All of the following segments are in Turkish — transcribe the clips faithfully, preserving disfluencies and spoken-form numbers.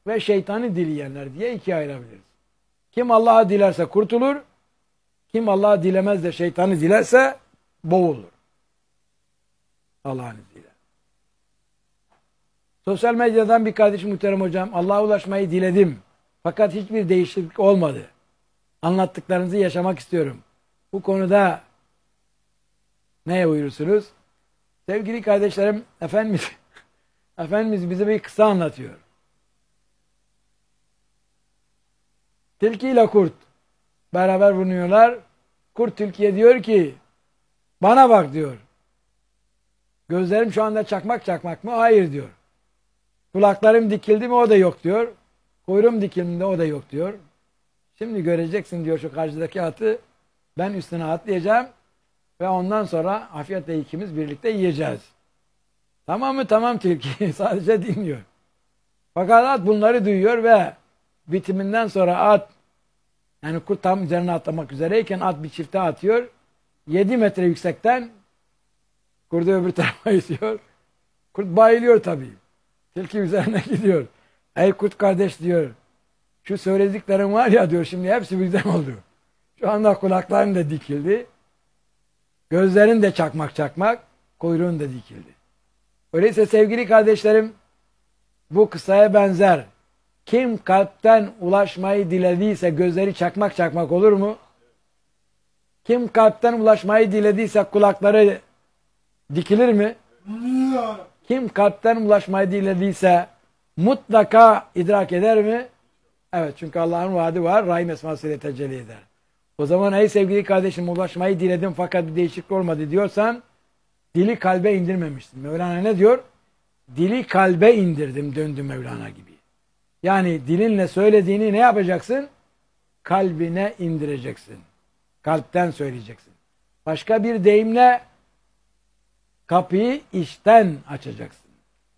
ve şeytanı dileyenler diye ikiye ayırabiliriz. Kim Allah'ı dilerse kurtulur, kim Allah'ı dilemez de şeytanı dilerse boğulur. Allah'ın izniyle. Sosyal medyadan bir kardeşim muhterem hocam, Allah'a ulaşmayı diledim. Fakat hiçbir değişiklik olmadı. Anlattıklarınızı yaşamak istiyorum. Bu konuda neye buyurursunuz? Sevgili kardeşlerim, Efendimiz, Efendimiz bize bir kısa anlatıyor. Tilki ile kurt beraber bulunuyorlar. Kurt tilkiye diyor ki, bana bak diyor. Gözlerim şu anda çakmak çakmak mı? Hayır diyor. Kulaklarım dikildi mi? O da yok diyor. Kuyruğum dikildi, o da yok diyor. Şimdi göreceksin diyor şu karşıdaki atı. Ben üstüne atlayacağım ve ondan sonra afiyetle ikimiz birlikte yiyeceğiz. Tamam mı? Tamam tilki. Sadece dinliyor. Fakat at bunları duyuyor ve bitiminden sonra at, yani kurt tam üzerine atlamak üzereyken at bir çifte atıyor. yedi metre yüksekten kurdu öbür tarafa itiyor. Kurt bayılıyor tabii. Tilki üzerine gidiyor. Ey kurt kardeş diyor. Şu söylediklerim var ya diyor, şimdi hepsi birden oldu. Şu anda kulakların da dikildi. Gözlerin de çakmak çakmak. Kuyruğun da dikildi. Öyleyse sevgili kardeşlerim, bu kıssaya benzer. Kim kalpten ulaşmayı dilediyse gözleri çakmak çakmak olur mu? Kim kalpten ulaşmayı dilediyse kulakları dikilir mi? Kim kalpten ulaşmayı dilediyse mutlaka idrak eder mi? Evet, çünkü Allah'ın vaadi var. Rahim esmasıyla tecelli eder. O zaman ey sevgili kardeşim, ulaşmayı diledim fakat bir değişiklik olmadı diyorsan dili kalbe indirmemişsin. Mevlana ne diyor? Dili kalbe indirdim, döndüm Mevlana gibi. Yani dilinle söylediğini ne yapacaksın? Kalbine indireceksin. Kalpten söyleyeceksin. Başka bir deyimle kapıyı içten açacaksın.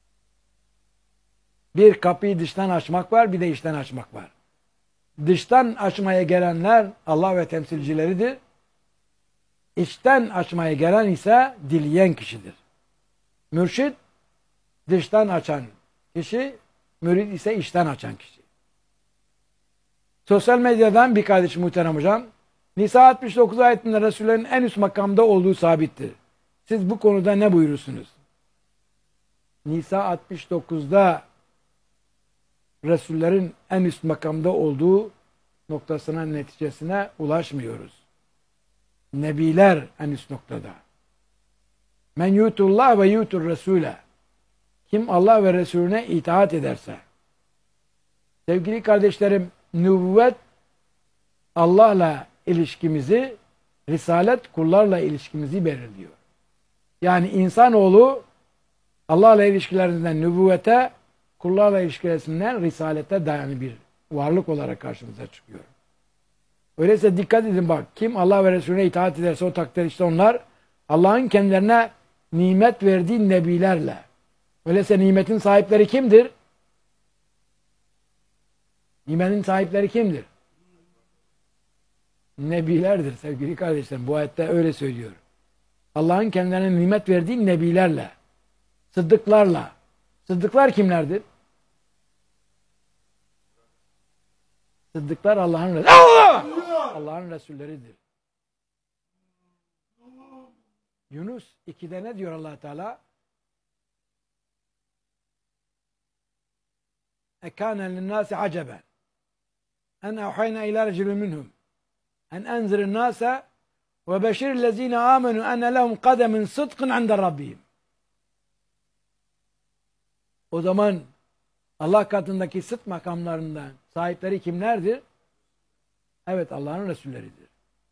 Bir kapıyı dıştan açmak var, bir de içten açmak var. Dıştan açmaya gelenler Allah ve temsilcileridir. İçten açmaya gelen ise dileyen kişidir. Mürşid dıştan açan kişi, mürid ise içten açan kişi. Sosyal medyadan bir kardeşim muhterem hocam, Nisa altmış dokuz ayetinde Resullerin en üst makamda olduğu sabittir. Siz bu konuda ne buyurursunuz? Nisa altmış dokuzda Resullerin en üst makamda olduğu noktasına, neticesine ulaşmıyoruz. Nebiler en üst noktada. Men yutullah ve yutur Resul'e. Kim Allah ve Resulüne itaat ederse. Sevgili kardeşlerim, nübüvvet Allah'la ilişkimizi, risalet kullarla ilişkimizi belirliyor. Yani insanoğlu Allah'la ilişkilerinden nübüvvete, kullarla ilişkilerinden risalete dayanı bir varlık olarak karşımıza çıkıyor. Öyleyse dikkat edin bak, kim Allah ve Resulüne itaat ederse o takdir işte onlar Allah'ın kendilerine nimet verdiği nebilerle. Öyleyse nimetin sahipleri kimdir? Nimetin sahipleri kimdir? Nebilerdir sevgili kardeşlerim. Bu ayette öyle söylüyor. Allah'ın kendilerine nimet verdiği nebilerle, sıddıklarla. Sıddıklar kimlerdir? Sıddıklar Allah'ın Resulü. Allah! Allah'ın Resulleridir. Yunus ikide ne diyor Allah Teala? Ekâne linnâsi aceben en evhayna ilâ reculun minhum en enzirin nâse ve beşirillezîne âmenû enne lehum kademin sıdkın inde rabbihim. O zaman Allah katındaki sıdk makamlarından sahipleri kimlerdir? Evet, Allah'ın Resulleridir.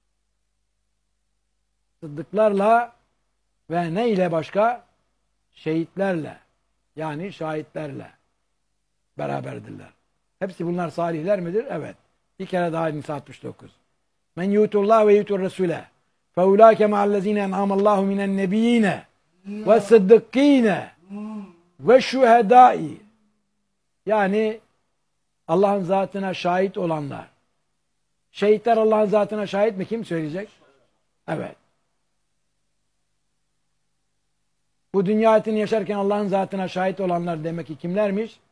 Sıddıklarla ve ne ile başka? Şehitlerle, yani şahitlerle beraberdirler. Hepsi bunlar salihler midir? Evet. Bir kere daha Nisa altmış dokuz. Men yutullah ve yutur Resul'e fe ulâke ma'allezîne en'amallahu minen nebiyyine ve sıddıkkîne ve şühedâi. Yani Allah'ın zatına şahit olanlar. Şehitler Allah'ın zatına şahit mi? Kim söyleyecek? Evet. Bu dünya hayatını yaşarken Allah'ın zatına şahit olanlar demek ki kimlermiş?